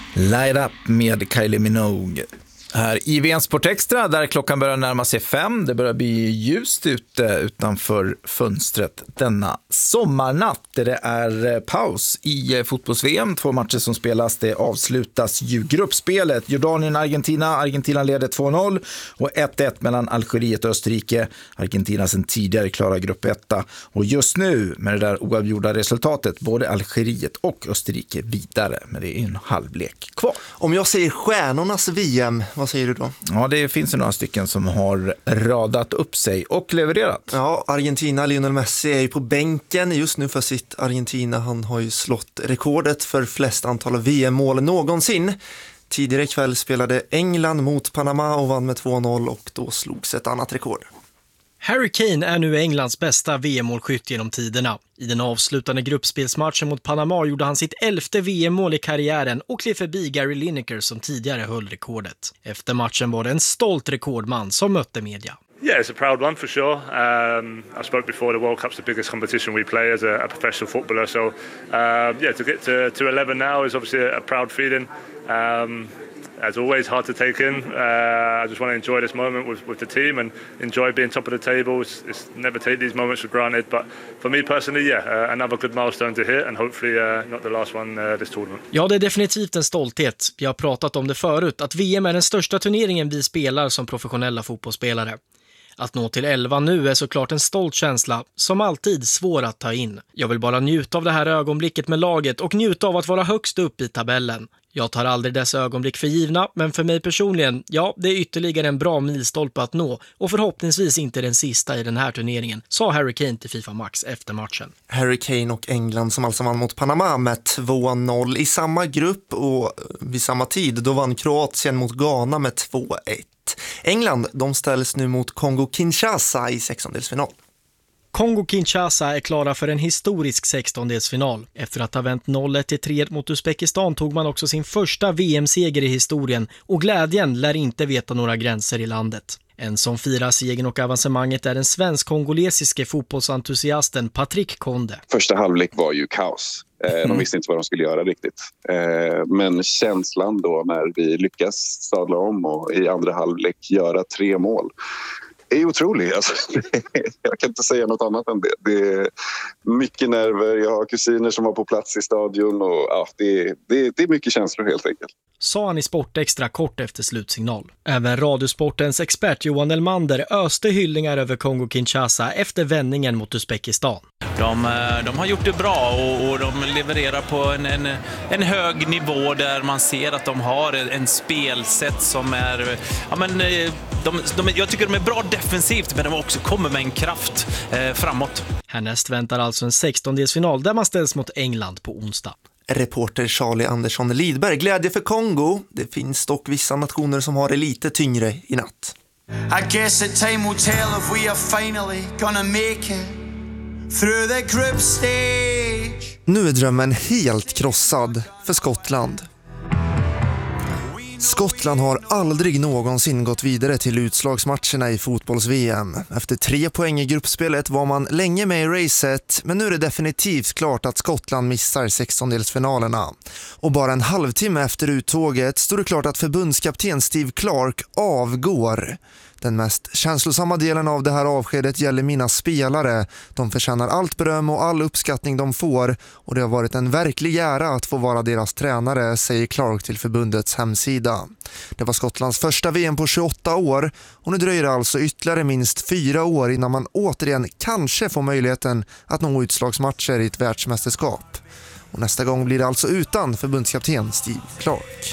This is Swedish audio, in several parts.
Light Up med Kylie Minogue här i VN Sport Extra, där klockan börjar närma sig 5. Det börjar bli ljust ute utanför fönstret denna sommarnatt. Det är paus i fotbolls-VM. 2 matcher som spelas. Det avslutas ju gruppspelet. Jordanien-Argentina. Argentina leder 2-0 och 1-1 mellan Algeriet och Österrike. Argentina sen tidigare klarar grupp 1. Och just nu med det där oavgjorda resultatet, både Algeriet och Österrike vidare. Men det är en halvlek kvar. Om jag säger stjärnornas VM, vad säger du då? Ja, det finns ju några stycken som har radat upp sig och levererat. Ja, Argentina, Lionel Messi är ju på bänken just nu för sitt Argentina. Han har ju slått rekordet för flest antal VM-mål någonsin. Tidigare kväll spelade England mot Panama och vann med 2-0 och då slogs ett annat rekord. Harry Kane är nu Englands bästa VM-målskytt genom tiderna. I den avslutande gruppspelsmatchen mot Panama gjorde han sitt 11:e VM-mål i karriären och klev förbi Gary Lineker som tidigare höll rekordet. Efter matchen var det en stolt rekordman som mötte media. Yeah, it's a proud one for sure. I spoke before, the World Cup's the biggest competition we play as a professional footballer. So, to get to 11 now is obviously a proud feeling. As always, hard to take in. I just want to enjoy this moment with the team and enjoy being top of the table. It's never take these moments for granted. But for me personally, another good milestone to hit and hopefully not the last one this tournament. Ja, det är definitivt en stolthet. Vi har pratat om det förut, att VM är den största turneringen vi spelar som professionella fotbollsspelare. Att nå till 11 nu är såklart en stolt känsla, som alltid svår att ta in. Jag vill bara njuta av det här ögonblicket med laget och njuta av att vara högst upp i tabellen. Jag tar aldrig dessa ögonblick för givna, men för mig personligen, ja, det är ytterligare en bra milstolpe att nå och förhoppningsvis inte den sista i den här turneringen, sa Harry Kane till FIFA Max efter matchen. Harry Kane och England som alltså vann mot Panama med 2-0 i samma grupp och vid samma tid. Då vann Kroatien mot Ghana med 2-1. England, de ställs nu mot Kongo-Kinshasa i 16-delsfinal. Kongo-Kinshasa är klara för en historisk 16-delsfinal. Efter att ha vänt 0-1-3 mot Uzbekistan tog man också sin första VM-seger i historien och glädjen lär inte veta några gränser i landet. En som firar segern och avancemanget är den svensk-kongolesiske fotbollsentusiasten Patrick Konde. Första halvlek var ju kaos. De visste inte vad de skulle göra riktigt. Men känslan då när vi lyckas sadla om och i andra halvlek göra 3 mål är otrolig. Alltså, jag kan inte säga något annat än det. Det är mycket nerver. Jag har kusiner som var på plats i stadion och ja, det är mycket känslor helt enkelt. Sa han i Sport Extra kort efter slutsignal. Även Radiosportens expert Johan Elmander öste hyllningar över Kongo-Kinshasa efter vändningen mot Uzbekistan. De har gjort det bra och de levererar på en hög nivå där man ser att de har en spelsätt som är... Ja, men, jag tycker de är bra defensivt, men de också kommer med en kraft framåt. Härnäst väntar alltså en 16-delsfinal där man ställs mot England på onsdag. Reporter Charlie Andersson Lidberg, glädje för Kongo. Det finns dock vissa nationer som har det lite tyngre i natt. I guess that time will tell if we are finally gonna make it through the group stage. Nu är drömmen helt krossad för Skottland. Skottland har aldrig någonsin gått vidare till utslagsmatcherna i fotbolls-VM. Efter 3 poäng i gruppspelet var man länge med i racet, men nu är det definitivt klart att Skottland missar 16-delsfinalerna. Och bara en halvtimme efter uttåget står det klart att förbundskapten Steve Clark avgår. Den mest känslosamma delen av det här avskedet gäller mina spelare. De förtjänar allt beröm och all uppskattning de får och det har varit en verklig ära att få vara deras tränare, säger Clark till förbundets hemsida. Det var Skottlands första VM på 28 år och nu dröjer det alltså ytterligare minst 4 år innan man återigen kanske får möjligheten att nå utslagsmatcher i ett världsmästerskap. Och nästa gång blir det alltså utan förbundskapten Steve Clark.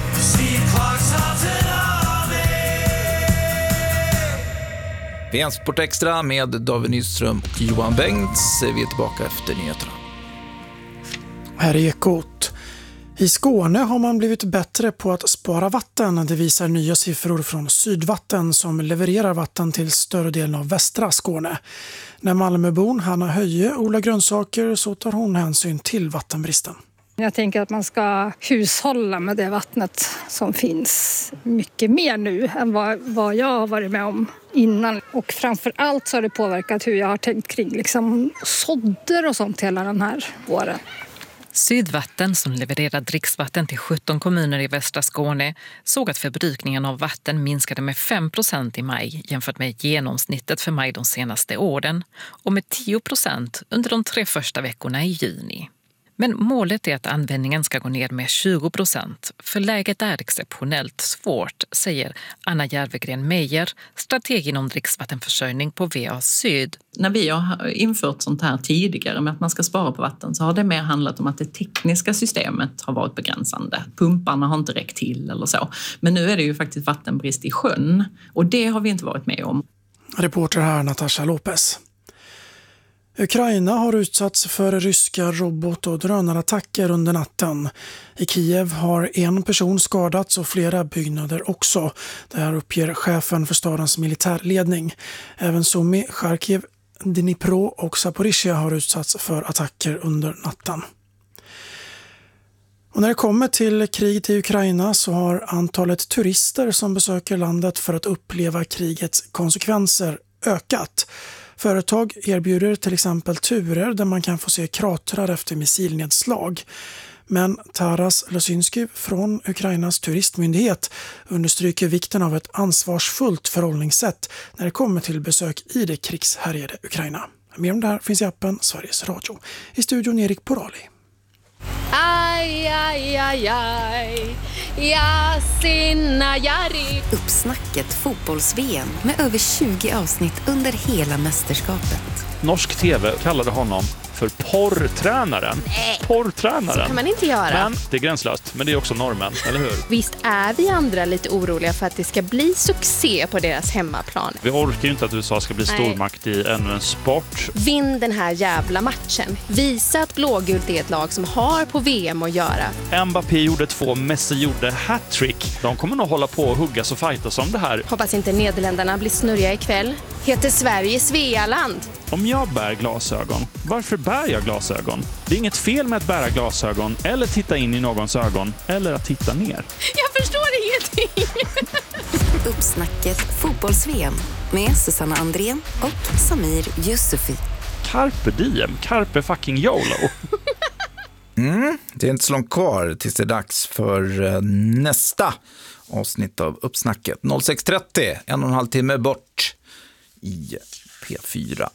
VN Sport Extra med David Nyström och Johan Bengts. Vi är tillbaka efter nyheterna. Här är Ekot. I Skåne har man blivit bättre på att spara vatten. Det visar nya siffror från Sydvatten som levererar vatten till större delen av västra Skåne. När Malmöbon Hanna Höje odlar grönsaker så tar hon hänsyn till vattenbristen. Jag tänker att man ska hushålla med det vattnet som finns mycket mer nu än vad jag har varit med om innan. Och framför allt så har det påverkat hur jag har tänkt kring sådder och sånt hela den här våren. Sydvatten, som levererar dricksvatten till 17 kommuner i västra Skåne, såg att förbrukningen av vatten minskade med 5% i maj jämfört med genomsnittet för maj de senaste åren och med 10% under de 3 första veckorna i juni. Men målet är att användningen ska gå ner med 20%, för läget är exceptionellt svårt, säger Anna Järvegren-Meijer, strateg inom dricksvattenförsörjning på VA Syd. När vi har infört sånt här tidigare med att man ska spara på vatten så har det mer handlat om att det tekniska systemet har varit begränsande. Pumparna har inte räckt till eller så. Men nu är det ju faktiskt vattenbrist i sjön och det har vi inte varit med om. Reporter här Natasha Lopez. Ukraina har utsatts för ryska robot- och drönarattacker under natten. I Kiev har 1 person skadats och flera byggnader också. Det här uppger chefen för stadens militärledning. Även Sumy, Charkiv, Dnipro och Zaporizjzja har utsatts för attacker under natten. Och när det kommer till kriget i Ukraina så har antalet turister som besöker landet för att uppleva krigets konsekvenser ökat. Företag erbjuder till exempel turer där man kan få se kratrar efter missilnedslag. Men Taras Losynsky från Ukrainas turistmyndighet understryker vikten av ett ansvarsfullt förhållningssätt när det kommer till besök i det krigshärjade Ukraina. Mer om det här finns i appen Sveriges Radio. I studion Erik Porali. Aj, aj, aj, aj. Ja, sinna, jari. Uppsnacket fotbolls-VM med över 20 avsnitt under hela mästerskapet. Norsk TV kallade honom för porrtränaren. Porrtränaren. Så kan man inte göra. Men det är gränslöst, men det är också normen, eller hur? Visst är vi andra lite oroliga för att det ska bli succé på deras hemmaplan. Vi orkar ju inte att USA ska bli stormakt i ännu en sport. Vinn den här jävla matchen. Visa att blågult är ett lag som har på VM att göra. Mbappé gjorde 2, Messi gjorde hattrick. De kommer nog hålla på och huggas och fightas om det här. Hoppas inte Nederländerna blir snurriga ikväll. Heter Sverige Svealand? Om jag bär glasögon, varför bär jag glasögon? Det är inget fel med att bära glasögon eller titta in i någons ögon eller att titta ner. Jag förstår ingenting. Uppsnacket fotbolls-VM med Susanna Andrén och Samir Yusufi. Carpe diem, carpe fucking YOLO. Det är inte så långt kvar tills det är dags för nästa avsnitt av Uppsnacket. 06.30, 1,5 timme bort i P4.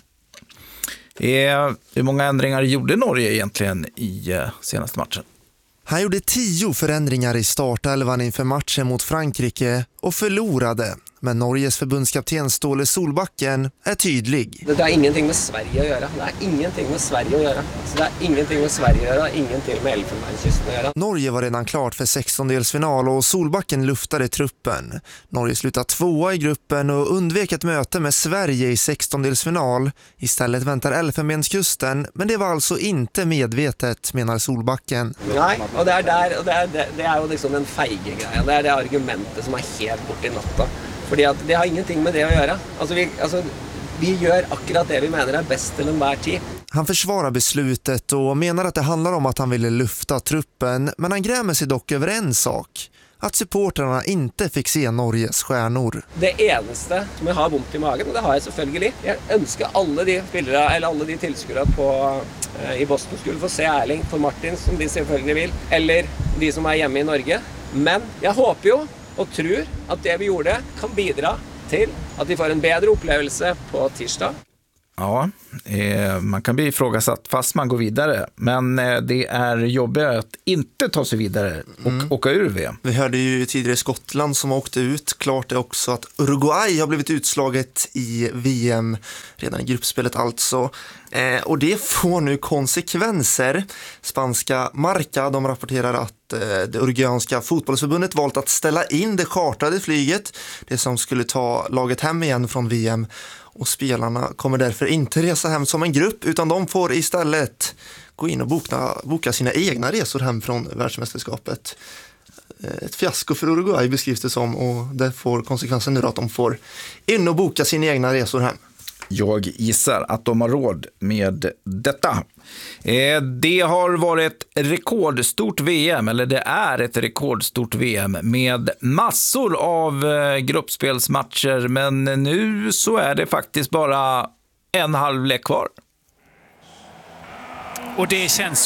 Hur många ändringar gjorde Norge egentligen i senaste matchen? Han gjorde 10 förändringar i startelvan inför matchen mot Frankrike och förlorade. Men Norges förbundskapten Ståle Solbacken är tydlig. Det har ingenting med Sverige att göra. Det har ingenting med Sverige att göra. Så det har ingenting med Sverige att göra, ingenting med Elfenbenskysten att göra. Norge var redan klart för 16-delsfinal och Solbacken luftade truppen. Norge slutade 2:a i gruppen och undvek ett möte med Sverige i 16-delsfinal. Istället väntar Elfenbenskusten, men det var alltså inte medvetet, menar Solbacken. Nej, och det är ju liksom den feige grejen. Det är det argumentet som är helt bort i natta. Fordi at det har ingenting med det att göra. Vi gör akkurat det vi menar är bäst till enhver tid. Han försvarar beslutet och menar att det handlar om att han ville lufta truppen, men han grämer sig dock över en sak. Att supporterna inte fick se Norges stjärnor. Det eneste som jag har vondt i magen, och det har jag selvfølgelig. Jag önskar alla de spelare eller alla de tillskuere i Boston skulle få se Erling for Martin som de selvfølgelig vill, eller de som är hemma i Norge. Men jag hoppas ju och tror att det vi gjorde kan bidra till att vi får en bättre upplevelse på tisdag. Ja, man kan bli ifrågasatt fast man går vidare. Men det är jobbigare att inte ta sig vidare och åka ur VM. Vi hörde ju tidigare Skottland som åkte ut. Klart är också att Uruguay har blivit utslaget i VM redan i gruppspelet alltså. Och det får nu konsekvenser. Spanska Marca, de rapporterar att det uruguayanska fotbollsförbundet valt att ställa in det chartrade flyget. Det som skulle ta laget hem igen från VM. Och spelarna kommer därför inte resa hem som en grupp, utan de får istället gå in och boka sina egna resor hem från världsmästerskapet. Ett fiasko för Uruguay beskrivs det som, och det får konsekvensen nu att de får in och boka sina egna resor hem. Jag gissar att de har råd med detta. Det har varit rekordstort VM, eller det är ett rekordstort VM med massor av gruppspelsmatcher, men nu så är det faktiskt bara en halvlek kvar. Och det känns ju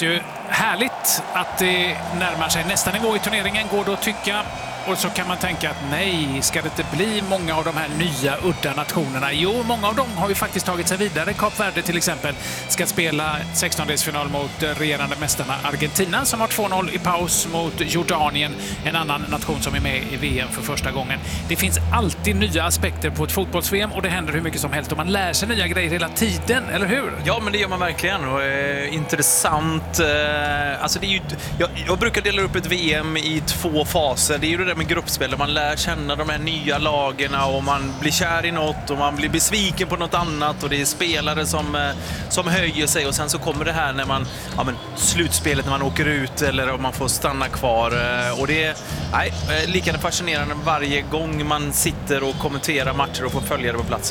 Härligt att det närmar sig nästa nivå i turneringen, går det att tycka. Och så kan man tänka att nej, ska det inte bli många av de här nya udda nationerna? Jo, många av dem har ju faktiskt tagit sig vidare. Kap Verde till exempel ska spela 16-delsfinal mot regerande mästarna Argentina som har 2-0 i paus mot Jordanien, en annan nation som är med i VM för första gången. Det finns alltid nya aspekter på ett fotbolls-VM och det händer hur mycket som helst och man lär sig nya grejer hela tiden, eller hur? Ja, men det gör man verkligen. Och, intressant. Alltså det är ju, jag brukar dela upp ett VM i 2 faser. Det är ju det där med gruppspel där man lär känna de här nya lagerna och man blir kär i något och man blir besviken på något annat och det är spelare som höjer sig och sen så kommer det här när man, slutspelet när man åker ut eller om man får stanna kvar och det är lika fascinerande varje gång man sitter och kommenterar matcher och får följa det på plats.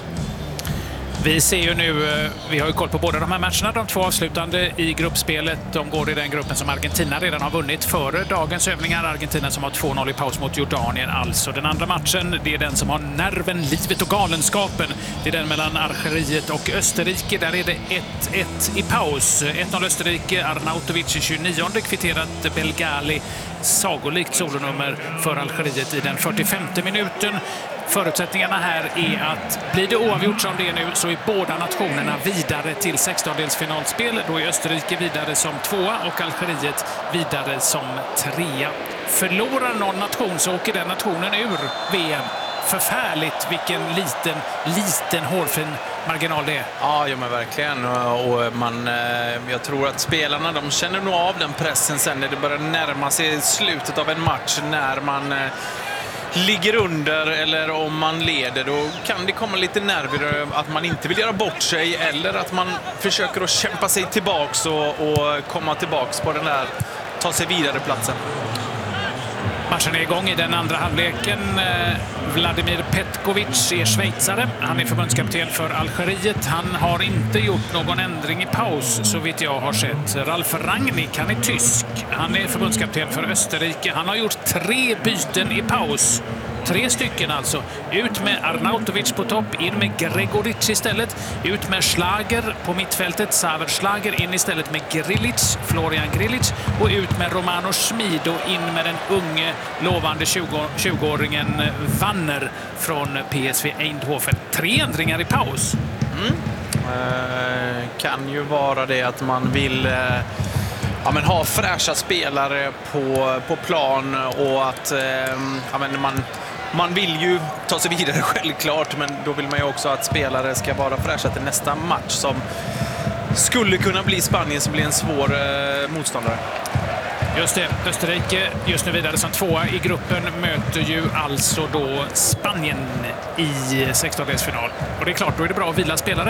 Vi ser ju nu, vi har ju koll på båda de här matcherna, de 2 avslutande i gruppspelet. De går i den gruppen som Argentina redan har vunnit före dagens övningar. Argentina som har 2-0 i paus mot Jordanien alltså. Den andra matchen, det är den som har nerven, livet och galenskapen. Det är den mellan Algeriet och Österrike. Där är det 1-1 i paus. 1-0 Österrike, Arnautovic i 29:e kvitterat Belgali. Sagolikt solonummer för Algeriet i den 45:e minuten. Förutsättningarna här är att blir det oavgjort som det är nu så är båda nationerna vidare till 16-delsfinalspel. Då är Österrike vidare som 2:a och Algeriet vidare som 3:a. Förlorar någon nation så åker den nationen ur VM. Förfärligt vilken liten hårfin marginal det är. Ja, men verkligen. Och jag tror att spelarna de känner nog av den pressen sen när det börjar närma sig slutet av en match när man ligger under eller om man leder, då kan det komma lite nerver att man inte vill göra bort sig eller att man försöker att kämpa sig tillbaks och komma tillbaks på den där ta sig vidare platsen. Matchen är igång i den andra halvleken. Vladimir Petkovic är schweizare. Han är förbundskapten för Algeriet. Han har inte gjort någon ändring i paus så vitt jag har sett. Ralf Rangnick, han är tysk. Han är förbundskapten för Österrike. Han har gjort 3 byten i paus. 3 stycken alltså. Ut med Arnautovic på topp, in med Gregoric istället. Ut med Schlager på mittfältet, Saver Schlager, in istället med Grilic, Florian Grilic. Och ut med Romano Schmid och in med den unge, lovande 20-åringen Wanner från PSV Eindhoven. 3 ändringar i paus. Kan ju vara det att man vill ha fräscha spelare på plan och att man vill ju ta sig vidare självklart, men då vill man ju också att spelare ska vara fräscha till nästa match som skulle kunna bli Spanien som blir en svår motståndare. Just det, Österrike just nu vidare som 2:a i gruppen möter ju alltså då Spanien i 16-delsfinal. Och det är klart, då är det bra att vila spelare.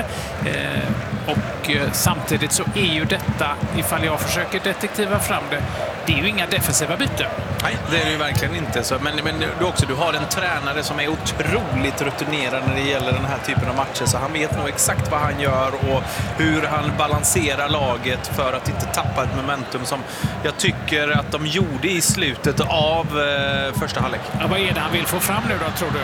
Och samtidigt så är ju detta, ifall jag försöker detektiva fram det är ju inga defensiva byten. Nej, det är det ju verkligen inte. Så, men du har en tränare som är otroligt rutinerad när det gäller den här typen av matcher. Så han vet nog exakt vad han gör och hur han balanserar laget för att inte tappa ett momentum som jag tycker att de gjorde i slutet av första halvlek. Ja, vad är det han vill få fram nu då, tror du?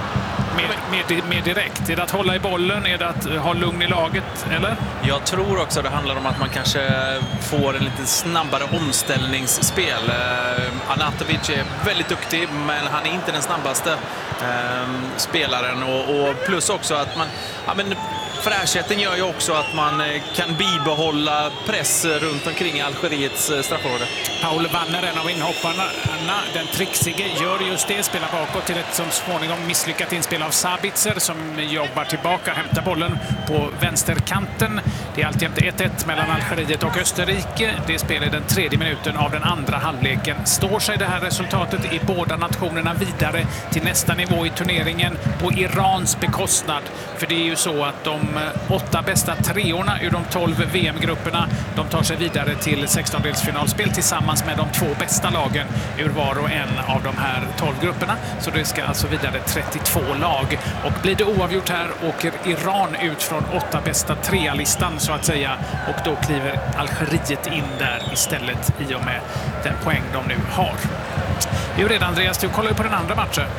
Mer direkt? Är det att hålla i bollen? Är det att ha lugn i laget? Eller? Jag tror också att det handlar om att man kanske får en lite snabbare omställningsspel. Arnautovic är väldigt duktig, men han är inte den snabbaste spelaren. Och plus också att man... Fräschheten gör ju också att man kan bibehålla press runt omkring Algeriets straffområde. Paul Wanner, en av inhopparna, den trixige, gör just det. Spelar bakåt till ett som småningom misslyckat inspel av Sabitzer som jobbar tillbaka, hämtar bollen på vänsterkanten. Det är alltjämt 1-1 mellan Algeriet och Österrike. Det spelar den 3:e minuten av den andra halvleken. Står sig det här resultatet i båda nationerna vidare till nästa nivå i turneringen på Irans bekostnad. För det är ju så att de 8 bästa 3:orna ur de 12 VM-grupperna, de tar sig vidare till 16-delsfinalspel tillsammans med de 2 bästa lagen ur var och en av de här 12 grupperna. Så det ska alltså vidare 32 lag. Och blir det oavgjort här åker Iran ut från 8 bästa 3-listan så att säga. Och då kliver Algeriet in där istället i och med den poäng de nu har. Jo, redan Andreas, du kollar ju på den andra matchen.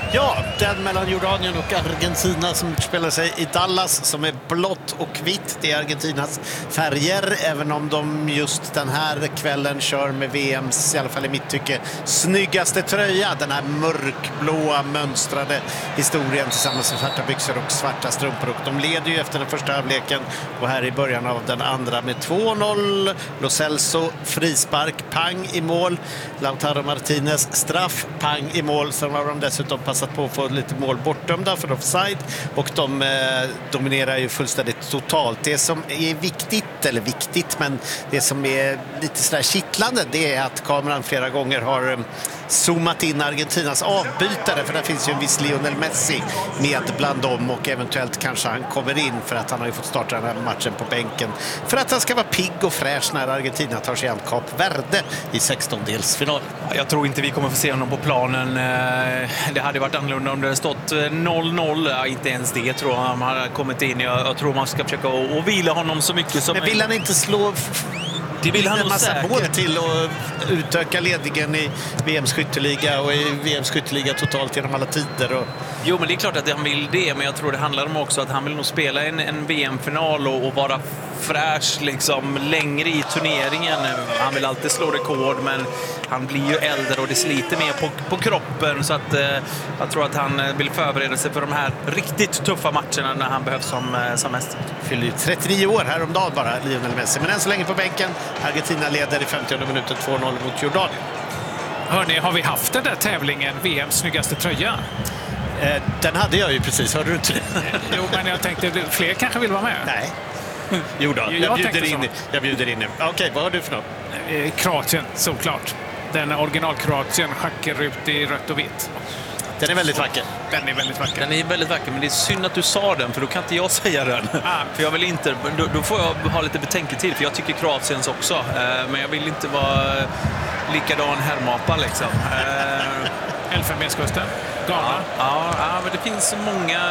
Ja, den mellan Jordanien och Argentina som utspelar sig i Dallas, som är blått och vitt. Det är Argentinas färger, även om de just den här kvällen kör med VMs, i alla fall i mitt tycke, snyggaste tröja. Den här mörkblåa mönstrade historien tillsammans med svarta byxor och svarta strumpor. Och de leder ju efter den första halvleken och här i början av den andra med 2-0. Lo Celso frispark, pang i mål. Lautaro Martinez straff, pang i mål. Sen har de dessutom passat på att få lite mål bortdömda för offside, och de dominerar ju fullständigt totalt. Det som är viktigt, men det som är lite sådär kittlande, det är att kameran flera gånger har zoomat in Argentinas avbytare, för där finns ju en viss Lionel Messi med bland dem, och eventuellt kanske han kommer in, för att han har ju fått starta den här matchen på bänken för att han ska vara pigg och fräsch när Argentina tar sig an Kap Verde i 16-delsfinal. Jag tror inte vi kommer få se honom på planen. Det hade varit annorlunda om det hade stått 0-0. Ja, inte ens det tror jag han har kommit in. Jag tror man ska försöka och vila honom så mycket som... Men vill han inte slå... Det vill han en massa mål till och utöka ledningen i VMs skytteliga och i VMs skytteliga totalt genom alla tider. Och... Jo, men det är klart att han vill det, men jag tror det handlar om också att han vill nog spela en VM-final och vara fräsch liksom längre i turneringen. Han vill alltid slå rekord, men han blir ju äldre och det sliter mer på kroppen, så att jag tror att han vill förbereda sig för de här riktigt tuffa matcherna när han behövs som mest. Fyller ju 39 år häromdagen bara, Lionel Messi, men än så länge på bänken. Argentina leder i 50:e minuten 2-0 mot Jordanien. Hörrni, har vi haft den där tävlingen, VMs snyggaste tröja? Den hade jag ju precis, hörde du inte det? Jo, men jag tänkte, fler kanske vill vara med. Nej. Jo då, jag bjuder in. Okej, vad har du för något? Kroatien, såklart. Den original-Kroatien, schackerut i rött och vitt. Den är väldigt vacker. Den är väldigt vacker, men det är synd att du sa den, för då kan inte jag säga den. För jag vill inte, då får jag ha lite betänketid, för jag tycker Kroatiens också. Men jag vill inte vara likadan herrmapa liksom. Elfenbenskusten, Ghana. Ja, men det finns många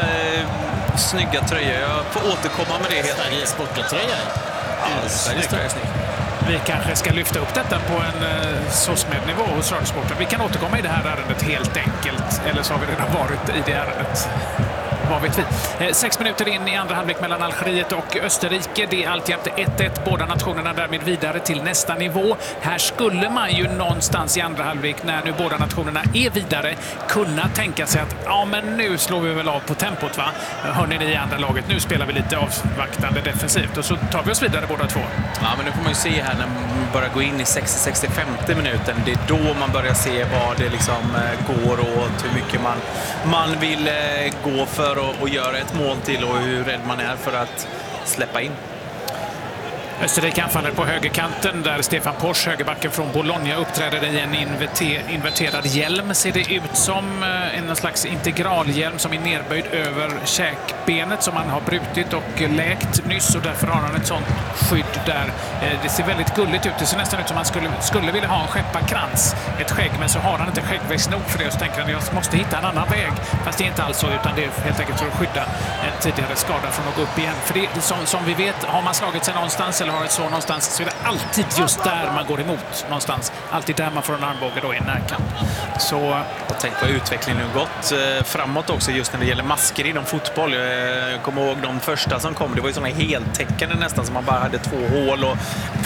snygga tröjor. Jag får återkomma med det. Sveriges sporttröja. Ja, Sveriges tröja är snygg. Vi kanske ska lyfta upp detta på en SOSMED-nivå hos Radiosporten. Vi kan återkomma i det här ärendet helt enkelt. Eller så har vi redan varit i det ärendet. Vad vet vi? 6 minuter in i andra halvlek mellan Algeriet och Österrike. Det är alltjämt 1-1. Båda nationerna därmed vidare till nästa nivå. Här skulle man ju någonstans i andra halvlek, när nu båda nationerna är vidare, kunna tänka sig att ja, men nu slår vi väl av på tempot, va? Hörni ni i andra laget, nu spelar vi lite avvaktande defensivt och så tar vi oss vidare båda två. Ja, men nu får man ju se här när man börjar gå in i 60-65 minuten. Det är då man börjar se vad det liksom går åt, hur mycket man vill gå för och göra ett mål till och hur rädd man är för att släppa in. Österrike anfaller på högerkanten där Stefan Posch, högerbacken från Bologna, uppträder i en inverterad hjälm. Ser det ut som en slags integralhjälm som är nerböjd över käkbenet som han har brutit och läkt nyss, och därför har han ett sånt skydd där. Det ser väldigt gulligt ut. Det ser nästan ut som man skulle vilja ha en skepparkrans, ett skägg, men så har han inte skäggväxt nog för det, och så tänker han jag måste hitta en annan väg. Fast det är inte alls så, utan det är helt enkelt för att skydda en tidigare skada från att gå upp igen. För det som vi vet, har man slagit sig någonstans eller har ett så någonstans, så är det alltid just där man går emot någonstans. Alltid där man får en armbåge då i närkamp. Så tänk på utvecklingen nu gått framåt också just när det gäller masker inom fotboll. Jag kommer ihåg de första som kom, det var ju sådana heltäckande nästan som man bara hade 2 hål och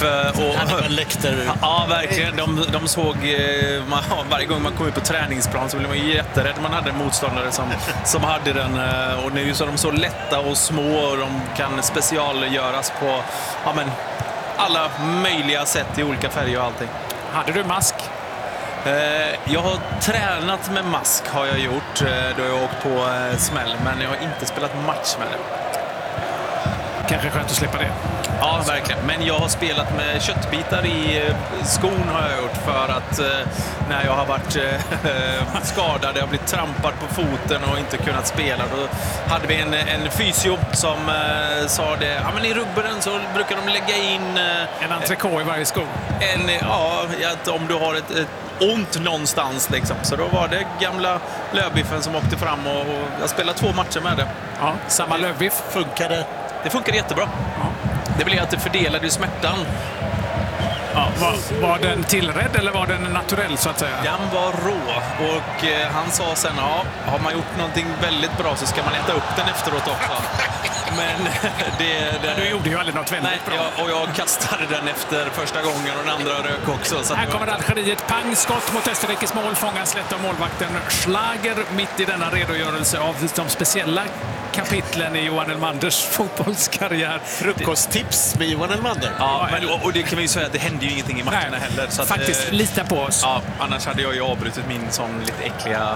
ja, verkligen. De såg varje gång man kom ut på träningsplan så blev man ju jätterädd. Man hade en motståndare som hade den, och nu så är de så lätta och små och de kan specialgöras på alla möjliga sätt i olika färger och allting. Hade du mask? Jag har tränat med mask, har jag gjort. Då har jag åkt på smäll, men jag har inte spelat match med det. Kanske skönt att slippa det. Ja, verkligen. Men jag har spelat med köttbitar i skon, har jag gjort, för att när jag har varit skadad, jag har blivit trampad på foten och inte kunnat spela. Då hade vi en fysio som sa det, ja men i rugberen så brukar de lägga in en entrecote i varje sko. Om du har ett ont någonstans liksom. Så då var det gamla lövbiffen som åkte fram och jag spelade 2 matcher med det. Ja, samma lövbiff. Det funkade jättebra. Ja. Det blev att det fördelade smärtan Ja, var den tillrädd eller var den naturell så att säga? Den var rå och han sa sen, har man gjort någonting väldigt bra så ska man äta upp den efteråt också. Men du gjorde ju aldrig något väldigt bra. Och jag kastade den efter första gången och den andra rök också. Så här kommer Algeriet, pangskott mot Österrikes mål, fångas lätt av målvakten Schlager mitt i denna redogörelse av de speciella kapitlen i Johan Elmanders fotbollskarriär. Frukosttips med Johan Elmander. Ja, och det kan vi ju säga att det hände ju ingenting i matcherna heller. Så att, faktiskt, lita på oss. Ja, annars hade jag ju avbrutit min sån lite äckliga...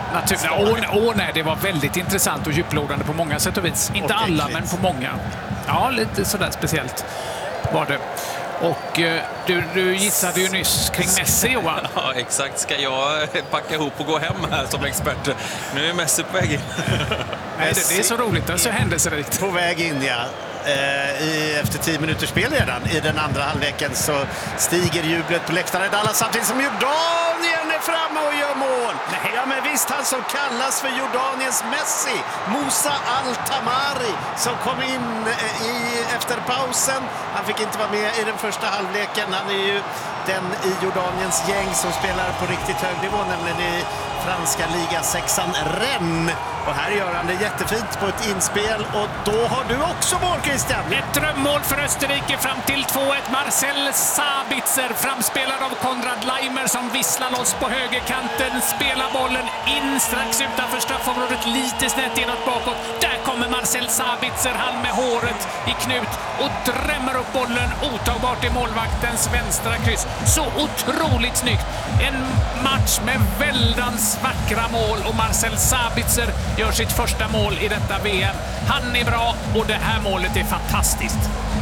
Nej, det var väldigt intressant och djuplodande på många sätt och vis. Inte alla, men på många. Ja, lite sådär speciellt var det. Och du gissade ju nyss kring Messi, Johan. Ja, exakt. Ska jag packa ihop och gå hem här som expert? Nu är Messi på väg in. Nej, det är så roligt. Det är så händelserikt. På väg in, ja. Efter 10 minuters spel redan i den andra halvleken så stiger jublet på läktaren Dallas samtidigt som Jordanien är framme och gör mål. Ja, men visst, han som kallas för Jordaniens Messi, Moussa Al-Tamari, som kom in efter pausen. Han fick inte vara med i den första halvleken. Han är ju den i Jordaniens gäng som spelar på riktigt hög nivå, nämligen i franska liga 6:an Rennes. Och här gör han det jättefint på ett inspel. Och då har du också mål, Christian. Ett drömmål för Österrike fram till 2-1. Marcel Sabitzer, framspelad av Konrad Leimer, som visslar loss på högerkanten. Spelar bollen in strax utanför straffområdet, lite snett inåt bakåt. Där kommer Marcel Sabitzer, han med håret i knut, och drämmer upp bollen otagbart i målvaktens vänstra kryss. Så otroligt snyggt. En match med väldans vackra mål, och Marcel Sabitzer gör sitt första mål i detta VM. Han är bra och det här målet är fantastiskt.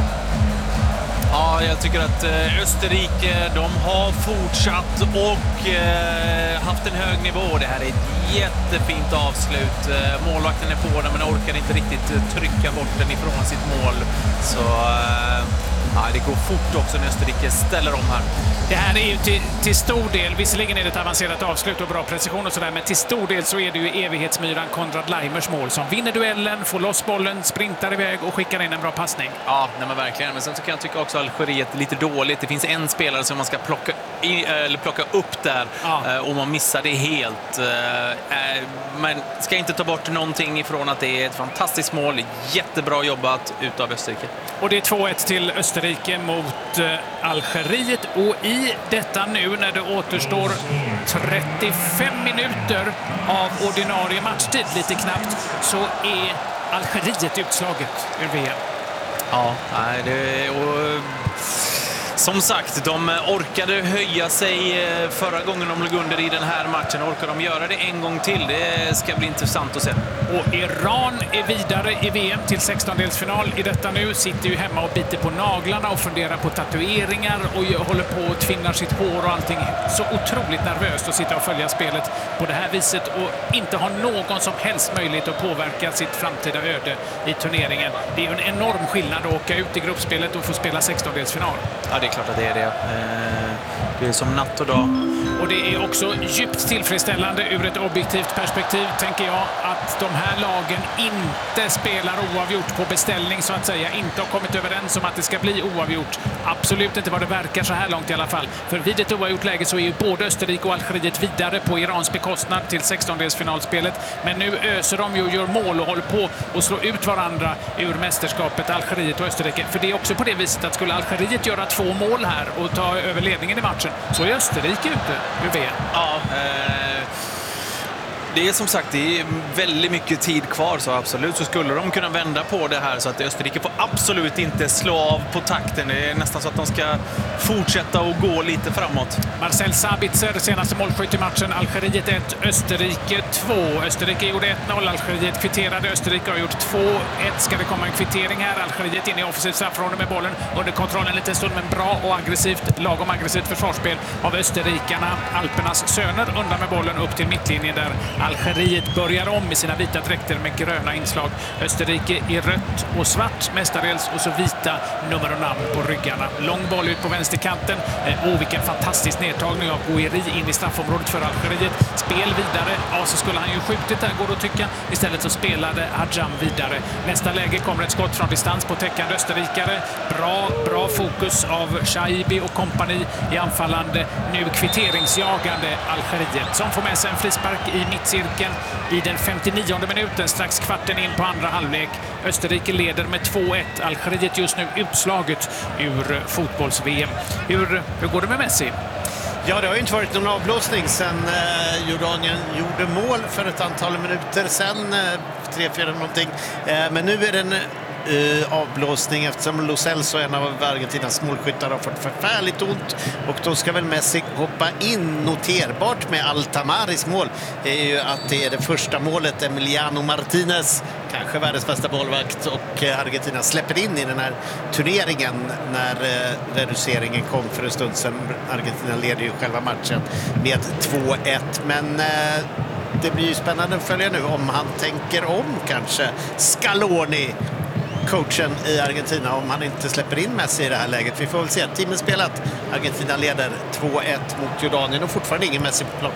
Ja, jag tycker att Österrike, de har fortsatt och haft en hög nivå. Det här är ett jättefint avslut. Målvakten är på den men orkar inte riktigt trycka bort den ifrån sitt mål. Så det går fort också när Österrike ställer om här. Det här är ju till stor del, visserligen är det ett avancerat avslut och bra precision och sådär, men till stor del så är det ju evighetsmyran Konrad Leimers mål som vinner duellen, får loss bollen, sprintar iväg och skickar in en bra passning. Ja, nej men verkligen. Men sen så kan jag tycka också att Algeriet är lite dåligt. Det finns en spelare som man ska plocka upp där och man missar det helt. Men ska inte ta bort någonting ifrån att det är ett fantastiskt mål. Jättebra jobbat utav Österrike. Och det är 2-1 till Österrike mot Algeriet, och i detta nu när det återstår 35 minuter av ordinarie matchtid, lite knappt, så är Algeriet utslaget ur VM. Ja, som sagt, de orkade höja sig förra gången de låg under i den här matchen. Orkar de göra det en gång till? Det ska bli intressant att se. Och Iran är vidare i VM till 16-delsfinal i detta nu. Sitter ju hemma och biter på naglarna och funderar på tatueringar och håller på och tvinnar sitt hår och allting. Så otroligt nervöst att sitta och följa spelet på det här viset och inte ha någon som helst möjlighet att påverka sitt framtida öde i turneringen. Det är ju en enorm skillnad att åka ut i gruppspelet och få spela 16-delsfinal. Ja, det är klart att det är det. Det är som natt och dag. Och det är också djupt tillfredsställande ur ett objektivt perspektiv, tänker jag, att de här lagen inte spelar oavgjort på beställning, så att säga. Inte har kommit överens om att det ska bli oavgjort. Absolut inte vad det verkar så här långt i alla fall. För vid ett oavgjort läge så är ju både Österrike och Algeriet vidare på Irans bekostnad till 16-delsfinalspelet. Men nu öser de ju och gör mål och håller på att slå ut varandra ur mästerskapet, Algeriet och Österrike. För det är också på det viset att skulle Algeriet göra 2 mål här och ta över ledningen i matchen, så är Österrike ute ur VM. Ja, det är som sagt, det är väldigt mycket tid kvar, så absolut så skulle de kunna vända på det här så att Österrike får absolut inte slå av på takten. Det är nästan så att de ska fortsätta och gå lite framåt. Marcel Sabitzer, senaste målskytt i matchen. Algeriet 1, Österrike 2. Österrike gjorde 1-0, Algeriet kvitterade. Österrike har gjort 2-1. Ska det komma en kvittering här? Algeriet in i offensivt straffområde med bollen under kontroll en liten stund, men bra och aggressivt, lagom aggressivt försvarsspel av österrikarna. Alpernas söner undan med bollen upp till mittlinjen där Algeriet börjar om i sina vita dräkter med gröna inslag. Österrike i rött och svart mestadels och så vita nummer och namn på ryggarna. Lång boll ut på vänsterkanten. Vilken fantastisk nedtagning av Gouiri in i straffområdet för Algeriet. Spel vidare. Ja, så skulle han ju skjutit där, går det att tycka. Istället så spelade Hadjam vidare. Nästa läge kommer ett skott från distans på täckande österrikare. Bra fokus av Shaibi och kompani i anfallande, nu kvitteringsjagande Algeriet som får med sig en frispark i mittcirkeln i den 59:e minuten, strax kvarten in på andra halvlek. Österrike leder med 2-1. Algeriet just nu utslaget ur fotbolls-VM. Hur går det med Messi? Ja, det har ju inte varit någon avblåsning sedan Jordanien gjorde mål för ett antal minuter sedan, 3-4 någonting. Men nu är det en avblåsning eftersom Lo Celso, en av Argentinas målskyttar, har fått förfärligt ont, och då ska väl Messi hoppa in. Noterbart med Altamaris mål är ju att det är det första målet Emiliano Martinez, kanske världens bästa bollvakt, och Argentina släpper in i den här turneringen när reduceringen kom för en stund sedan. Argentina leder ju själva matchen med 2-1, men det blir ju spännande att följa nu om han tänker om kanske. Scaloni, coachen i Argentina, om han inte släpper in Messi i det här läget. Vi får väl se. Timmen spelat. Argentina leder 2-1 mot Jordanien och fortfarande ingen Messi på plan.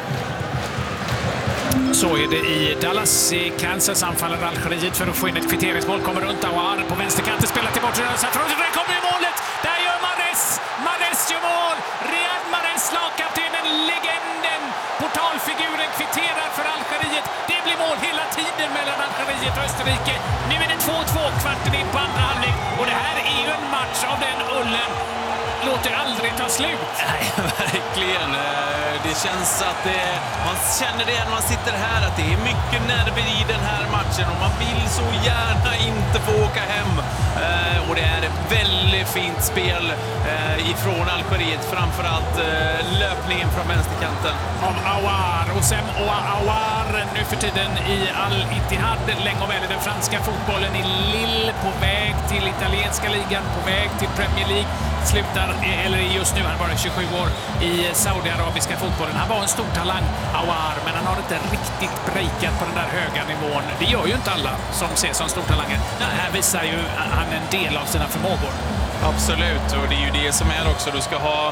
Så är det i Dallas. I Kansas anfaller Algeriet för att få in ett kvitteringsmål. Kommer runt Aouar på vänsterkanten, spelar till bortre. Där kommer målet! Där gör Mahrez! Mahrez gör mål! Riyad Mahrez, lagkaptenen, legenden, portalfiguren, kvitterar för Algeriet. Det blir mål hela tiden mellan Algeriet och Österrike. Nu är det 2-2, kvarten in på andra halvlek. Och det här är ju en match av den ullen. Låter aldrig ta slut. Nej, verkligen. Det känns att man känner det när man sitter här, att det är mycket nerver i den här matchen och man vill så gärna inte få åka hem. Och det är ett väldigt fint spel ifrån Algeriet, framförallt löpningen från vänsterkanten. Av Aouar, och sen Aouar nu för tiden i Al-Ittihad, länge och väl i den franska fotbollen, i Lille, på väg till italienska ligan, på väg till Premier League. Slutar, eller just nu, han bara 27 år, i saudiarabiska fotbollen. Han var en stor talang, Aouar, men han har inte riktigt breakat på den där höga nivån. Det gör ju inte alla som ses som stortalanger. Här visar ju han en del av sina förmågor. Absolut, och det är ju det som är också. Du ska ha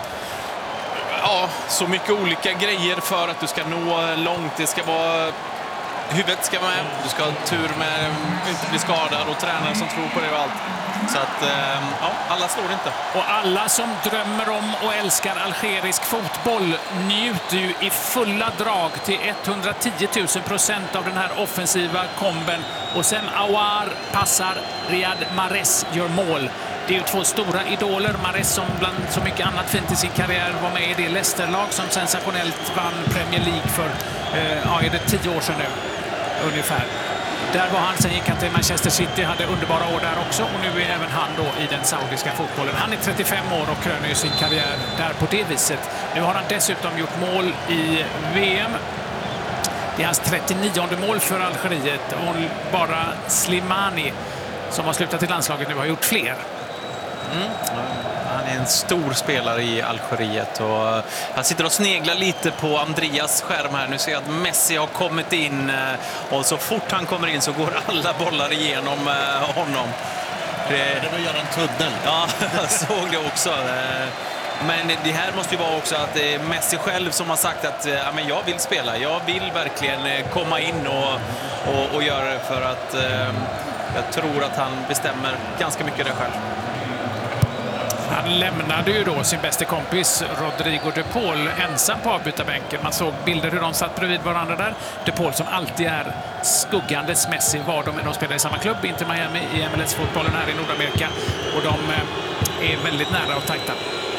så mycket olika grejer för att du ska nå långt. Det ska vara... Huvudet ska med, du ska ha tur med att inte bli skadad och tränare som tror på det och allt. Så att, alla slår inte. Och alla som drömmer om och älskar algerisk fotboll njuter ju i fulla drag till 110 000% av den här offensiva komben. Och sen Aouar passar, Riyad Mahrez gör mål. Det är ju två stora idoler. Mahrez, som bland så mycket annat fint i sin karriär var med i det Leicester-lag som sensationellt vann Premier League för är det 10 år sedan nu ungefär. Där var han, sen gick han till Manchester City, hade underbara år där också, och nu är även han då i den saudiska fotbollen. Han är 35 år och kröner ju sin karriär där på det viset. Nu har han dessutom gjort mål i VM. Det är hans 39:e mål för Algeriet, och bara Slimani, som har slutat i landslaget nu, har gjort fler. Han är en stor spelare i Algeriet, och han sitter och sneglar lite på Andreas skärm här. Nu ser jag att Messi har kommit in, och så fort han kommer in så går alla bollar igenom honom. Det var göra en tunnel. Ja, jag såg det också. Men det här måste ju vara också att Messi själv som har sagt att men jag vill spela. Jag vill verkligen komma in och göra det, för att jag tror att han bestämmer ganska mycket det själv. Han lämnade ju då sin bästa kompis Rodrigo de Paul ensam på avbytarbänken. Man såg bilder hur de satt bredvid varandra där. De Paul, som alltid är skuggandes Messi, var de spelar i samma klubb, Inter Miami, i MLS-fotbollen här i Nordamerika. Och de är väldigt nära och tajta.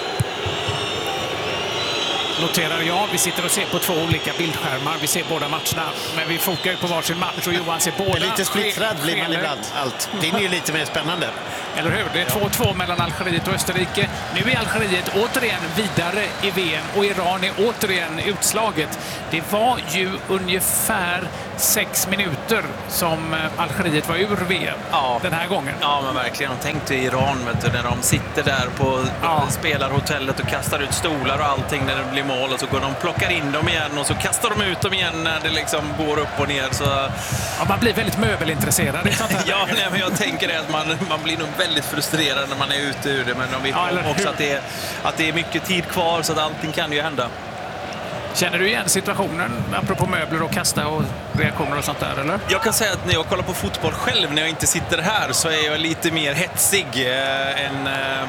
Noterar jag, vi sitter och ser på två olika bildskärmar. Vi ser båda matcherna, men vi fokar ju på varsin match, och Johan ser båda. Lite splittrad blir man ibland. Allt. Det är ju lite mer spännande. Eller hur? Det är 2-2 mellan Algeriet och Österrike. Nu är Algeriet återigen vidare i VM, och Iran är återigen utslaget. Det var ju ungefär 6 minuter som Algeriet var ur VM den här gången. Ja, men verkligen. Tänk till Iran, vet du, när de sitter där på spelarhotellet och kastar ut stolar och allting när det blir mål. mål och så går de plockar in dem igen och så kastar de ut dem igen när det liksom går upp och ner. Så... Ja, man blir väldigt möbelintresserad. Ja, nej, men jag tänker det att man blir nog väldigt frustrerad när man är ute ur det. Men de vet också att det är mycket tid kvar så att allting kan ju hända. Känner du igen situationen apropå möbler och kasta och reaktioner och sånt där, eller? Jag kan säga att när jag kollar på fotboll själv, när jag inte sitter här, så är jag lite mer hetsig än...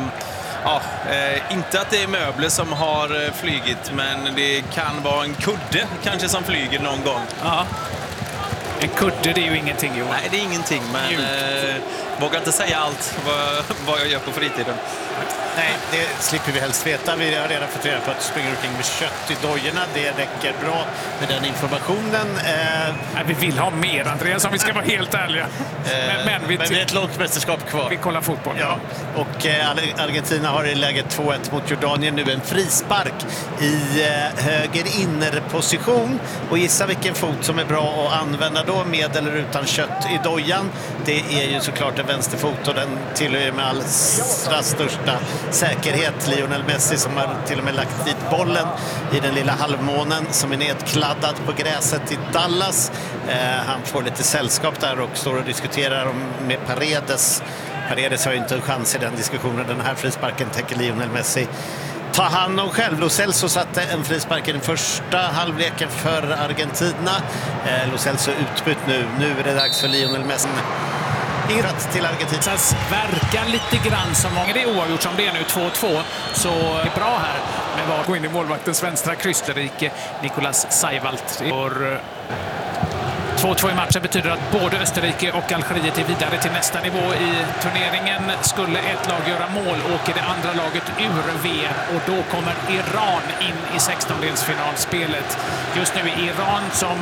inte att det är möbler som har flygit, men det kan vara en kudde kanske som flyger någon gång. Ja. En kudde, det är ju ingenting, Johan. Nej, det är ingenting, men vågar inte säga allt vad jag gör på fritiden. Nej, det slipper vi helst veta. Vi har redan fått reda på att du springer omkring med kött i dojorna. Det räcker bra med den informationen. Vi vill ha mer, Andreas, om vi ska vara helt ärliga. Men det är ett långt mästerskap kvar. Vi kollar fotboll. Ja. Och Argentina har i läget 2-1 mot Jordanien nu en frispark i höger innerposition. Och gissa vilken fot som är bra att använda då, med eller utan kött i dojan. Det är ju såklart en vänsterfot och den tillhör med allra största säkerhet Lionel Messi, som har till och med lagt dit bollen i den lilla halvmånen som är nedkladdad på gräset i Dallas. Han får lite sällskap där och står och diskuterar med Paredes. Paredes har ju inte en chans i den diskussionen. Den här frisparken tänker Lionel Messi ta hand om själv. Lo Celso satte en frispark i den första halvleken för Argentina. Lo Celso utbytt nu. Nu är det dags för Lionel Messi. Inrat till Argentina. Verkar lite grann som många. Det är oavgjort som det är nu, 2-2. Så det är bra här. Men var gå in i målvaktens vänstra Österrike, Nicolas Seiwalt. 2-2 i matchen betyder att både Österrike och Algeriet är vidare till nästa nivå i turneringen. Skulle ett lag göra mål åker det andra laget ur VM och då kommer Iran in i 16-delsfinalspelet. Just nu är Iran som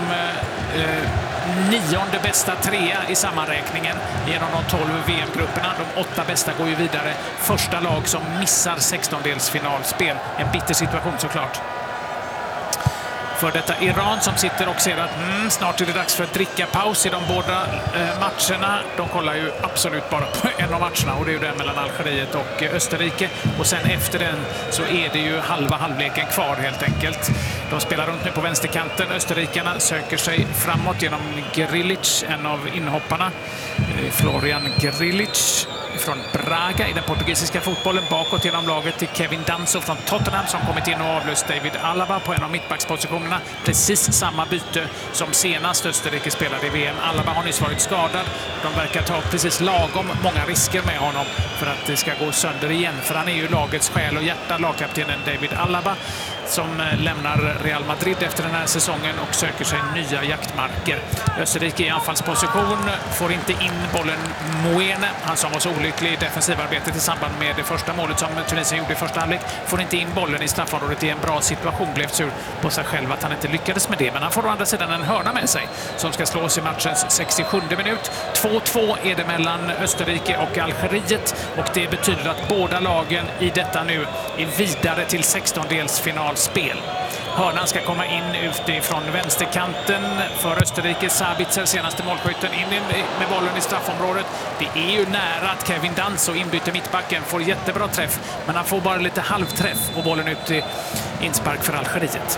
9:e bästa trea i sammanräkningen genom de 12 VM-grupperna. De 8 bästa går ju vidare. Första lag som missar 16-delsfinalspel. En bitter situation såklart. För detta Iran som sitter och ser att snart är det dags för att dricka paus i de båda matcherna. De kollar ju absolut bara på en av matcherna och det är ju den mellan Algeriet och Österrike. Och sen efter den så är det ju halva halvleken kvar helt enkelt. De spelar runt nu på vänsterkanten. Österrikarna söker sig framåt genom Grilic, en av inhopparna. Florian Grilic från Braga i den portugisiska fotbollen, bakåt genom laget till Kevin Danso från Tottenham som kommit in och avlöst David Alaba på en av mittbackspositionerna. Precis samma byte som senast Österrike spelade i VM. Alaba har nyss varit skadad. De verkar ta precis lagom många risker med honom för att det ska gå sönder igen. För han är ju lagets själ och hjärta, lagkaptenen David Alaba, som lämnar Real Madrid efter den här säsongen och söker sig nya jaktmarker. Österrike i anfallsposition, får inte in bollen Moene, han som var så olycklig i defensivarbetet i samband med det första målet som Tunisien gjorde i första halvlek. Får inte in bollen i straffområdet i en bra situation, blev sur på sig själv att han inte lyckades med det. Men han får å andra sidan en hörna med sig som ska slås i matchens 67 minut. 2-2 är det mellan Österrike och Algeriet och det betyder att båda lagen i detta nu är vidare till 16-delsfinalspel. Hörnan ska komma in utifrån vänsterkanten för Österrike. Sabitzer, senaste målskytten, in med bollen i straffområdet. Det är ju nära att Kevin Danso, inbyter mittbacken, får jättebra träff. Men han får bara lite halvträff och bollen ut till inspark för Algeriet.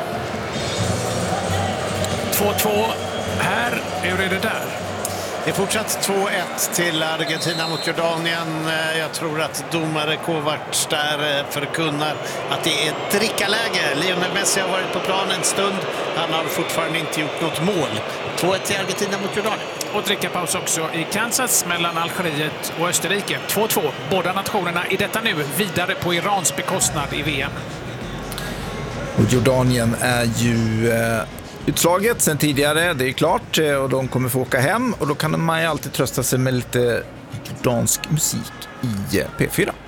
2-2 här. Hur är det där? Det är fortsatt 2-1 till Argentina mot Jordanien. Jag tror att domare Kovacs där förkunnar att det är ett drickaläge. Lionel Messi har varit på plan en stund. Han har fortfarande inte gjort något mål. 2-1 till Argentina mot Jordanien. Och drickapaus också i Kansas mellan Algeriet och Österrike. 2-2. Båda nationerna i detta nu vidare på Irans bekostnad i VM. Och Jordanien är ju utslaget sen tidigare, det är klart, och de kommer få åka hem och då kan man ju alltid trösta sig med lite jordansk musik i P4.